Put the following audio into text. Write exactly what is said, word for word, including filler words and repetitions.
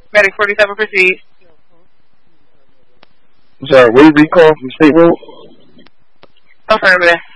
Medic forty-seven, proceed. I'm sorry, what did we call from State Road? Affirmative.